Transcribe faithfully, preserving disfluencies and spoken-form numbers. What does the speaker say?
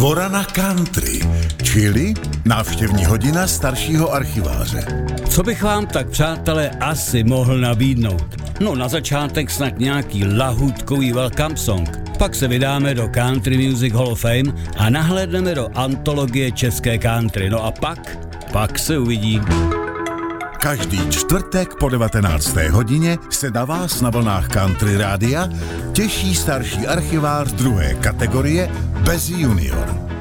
Pora na country, čili návštěvní hodina staršího archiváře. Co bych vám tak, přátelé, asi mohl nabídnout? No na začátek snad nějaký lahůdkový welcome song. Pak se vydáme do Country Music Hall of Fame a nahlédneme do antologie české country. No a pak, pak se uvidí. Každý čtvrtek po devatenácté hodině se na vás na vlnách Country Rádia těší starší archivář druhé kategorie Bez junior.